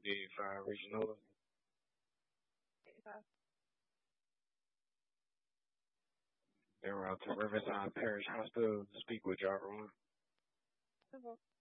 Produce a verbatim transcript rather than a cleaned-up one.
eighty-five Regional. They were out to Riverside Parish Hospital to speak with Jarvis.